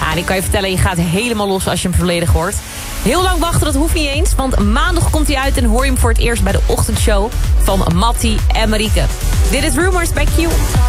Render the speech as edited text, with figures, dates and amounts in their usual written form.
en ik kan je vertellen, je gaat helemaal los als je hem volledig hoort. Heel lang wachten, dat hoeft niet eens. Want maandag komt hij uit en hoor je hem voor het eerst bij de ochtendshow van Mattie en Marieke. Dit is Rumors bij Q.